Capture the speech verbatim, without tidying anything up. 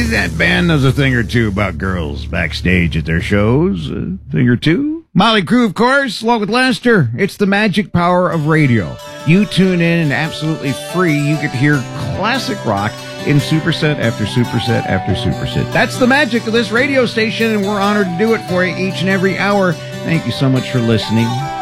That band knows a thing or two about girls backstage at their shows. A thing or two. Molly Crew, of course, along with Lester. It's the magic power of radio. You tune in and absolutely free, you get to hear classic rock in superset after superset after superset. That's the magic of this radio station, and we're honored to do it for you each and every hour. Thank you so much for listening.